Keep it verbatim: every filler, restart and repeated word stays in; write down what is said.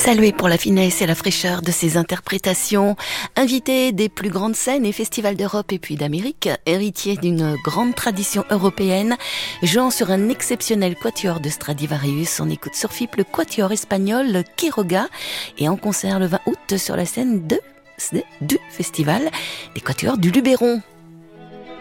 Salué pour la finesse et la fraîcheur de ses interprétations, invité des plus grandes scènes et festivals d'Europe et puis d'Amérique, héritier d'une grande tradition européenne, jouant sur un exceptionnel quatuor de Stradivarius, on écoute sur F I P le quatuor espagnol Quiroga et en concert le vingt août sur la scène de, du festival des quatuors du Luberon.